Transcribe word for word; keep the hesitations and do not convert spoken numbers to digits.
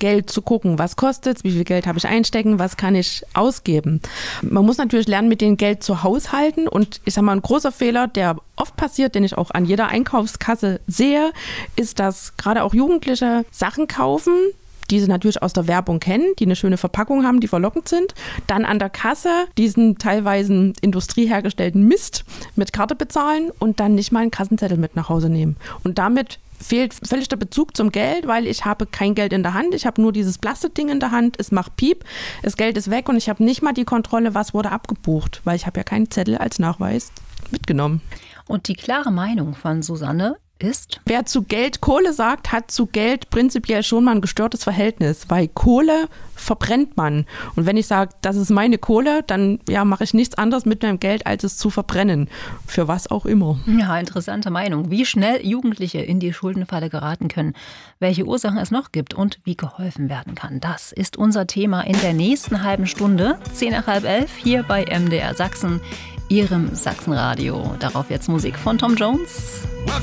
Geld zu gucken, was kostet es, wie viel Geld habe ich einstecken, was kann ich ausgeben. Man muss natürlich lernen, mit dem Geld zu haushalten und ich sage mal, ein großer Fehler, der oft passiert, den ich auch an jeder Einkaufskasse sehe, ist, dass gerade auch Jugendliche Sachen kaufen, die sie natürlich aus der Werbung kennen, die eine schöne Verpackung haben, die verlockend sind, dann an der Kasse diesen teilweise industriehergestellten Mist mit Karte bezahlen und dann nicht mal einen Kassenzettel mit nach Hause nehmen. Und damit fehlt völlig der Bezug zum Geld, weil ich habe kein Geld in der Hand, ich habe nur dieses Plastikding in der Hand, es macht Piep, das Geld ist weg und ich habe nicht mal die Kontrolle, was wurde abgebucht, weil ich habe ja keinen Zettel als Nachweis mitgenommen. Und die klare Meinung von Susanne ist? Wer zu Geld Kohle sagt, hat zu Geld prinzipiell schon mal ein gestörtes Verhältnis, weil Kohle verbrennt man. Und wenn ich sage, das ist meine Kohle, dann ja, mache ich nichts anderes mit meinem Geld, als es zu verbrennen. Für was auch immer. Ja, interessante Meinung. Wie schnell Jugendliche in die Schuldenfalle geraten können, welche Ursachen es noch gibt und wie geholfen werden kann. Das ist unser Thema in der nächsten halben Stunde. Zehn nach halb elf hier bei M D R Sachsen, Ihrem Sachsenradio. Darauf jetzt Musik von Tom Jones.